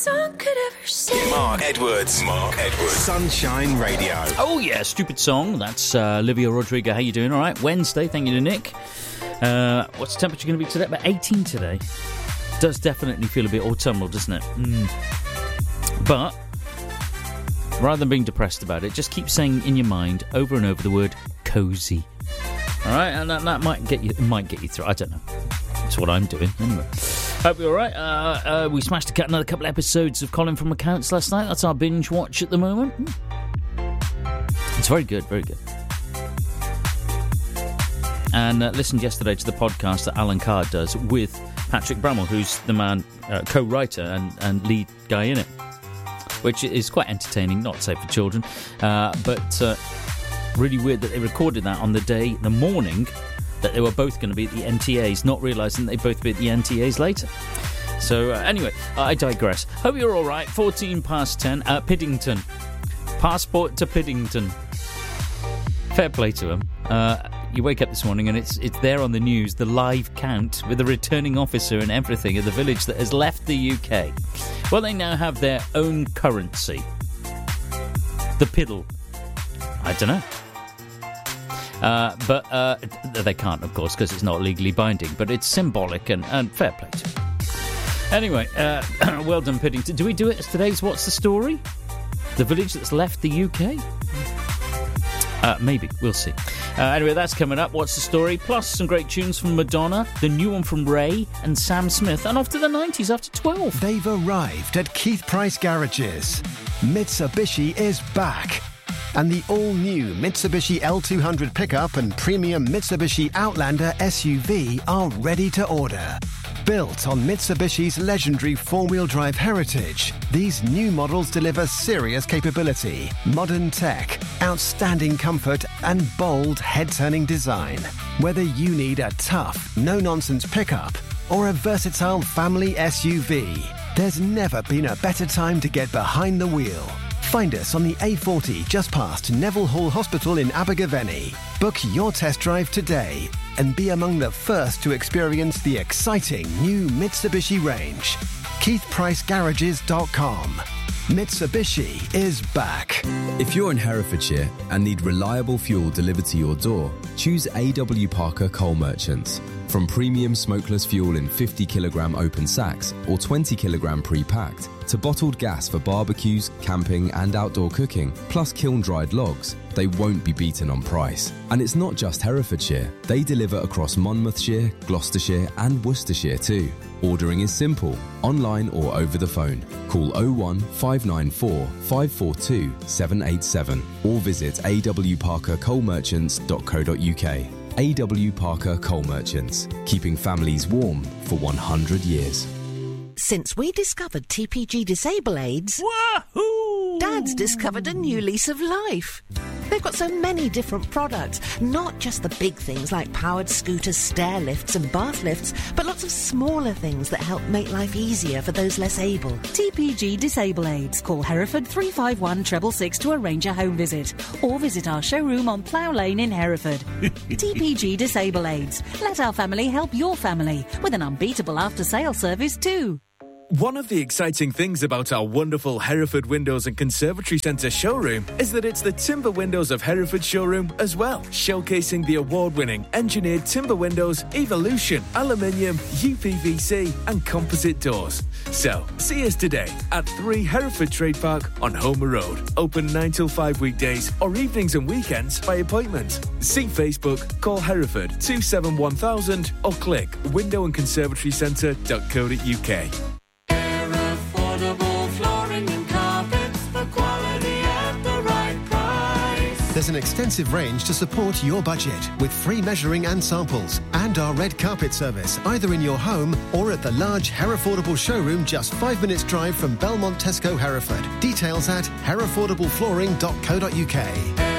Song could ever say. Mark Edwards. Sunshine Radio. Oh yeah, stupid song. That's Olivia Rodrigo. How you doing? All right. Wednesday. Thank you to Nick. What's the temperature going to be today? About 18 today. Does definitely feel a bit autumnal, doesn't it? But rather than being depressed about it, just keep saying in your mind over and over the word cosy. All right, and that might get you. It might get you through. I don't know. That's what I'm doing anyway. Hope you're all right. We smashed another couple of episodes of Colin from Accounts last night. That's our binge watch at the moment. It's very good, very good. And listened yesterday to the podcast that Alan Carr does with Patrick Bramwell, who's the man, co-writer and lead guy in it, which is quite entertaining, not safe for children, but really weird that they recorded that on the morning that they were both going to be at the NTAs, not realising they'd both be at the NTAs later. So anyway, I digress. Hope you're all right. 10 Piddington. Passport to Piddington. Fair play to him. You wake up this morning and it's there on the news, the live count with the returning officer and everything of the village that has left the UK. Well, they now have their own currency. The piddle. I don't know. But they can't, of course, because it's not legally binding. But it's symbolic and fair play to them. Anyway, well done, Piddington. Do we do it as today's What's the Story? The village that's left the UK? Maybe. We'll see. Anyway, that's coming up. What's the Story? Plus some great tunes from Madonna, the new one from Ray and Sam Smith, and off to the 90s after 12. They've arrived at Keith Price Garages. Mitsubishi is back. And the all-new Mitsubishi L200 pickup and premium Mitsubishi Outlander SUV are ready to order. Built on Mitsubishi's legendary four-wheel drive heritage, these new models deliver serious capability, modern tech, outstanding comfort, and bold head-turning design. Whether you need a tough, no-nonsense pickup or a versatile family SUV, there's never been a better time to get behind the wheel. Find us on the A40 just past Neville Hall Hospital in Abergavenny. Book your test drive today and be among the first to experience the exciting new Mitsubishi range. KeithPriceGarages.com. Mitsubishi is back. If you're in Herefordshire and need reliable fuel delivered to your door, choose A.W. Parker Coal Merchants. From premium smokeless fuel in 50kg open sacks or 20kg pre-packed, to bottled gas for barbecues, camping and outdoor cooking, plus kiln-dried logs, they won't be beaten on price. And it's not just Herefordshire. They deliver across Monmouthshire, Gloucestershire and Worcestershire too. Ordering is simple, online or over the phone. Call 01 594 542 787 or visit awparkercoalmerchants.co.uk. A.W. Parker Coal Merchants, keeping families warm for 100 years. Since we discovered TPG Disable Aids, Wahoo! Dad's discovered a new lease of life. They've got so many different products, not just the big things like powered scooters, stair lifts and bath lifts, but lots of smaller things that help make life easier for those less able. TPG Disable Aids. Call Hereford 351 666 to arrange a home visit, or visit our showroom on Plough Lane in Hereford. TPG Disable Aids. Let our family help your family, with an unbeatable after-sale service too. One of the exciting things about our wonderful Hereford Windows and Conservatory Centre showroom is that it's the Timber Windows of Hereford showroom as well, showcasing the award-winning engineered timber windows, Evolution, aluminium, UPVC and composite doors. So, see us today at 3 Hereford Trade Park on Homer Road. Open 9 till 5 weekdays or evenings and weekends by appointment. See Facebook, call Hereford 271,000 or click windowandconservatorycentre.co.uk. There's an extensive range to support your budget with free measuring and samples and our red carpet service either in your home or at the large Herefordable showroom just 5 minutes drive from Belmont Tesco Hereford. Details at herefordableflooring.co.uk.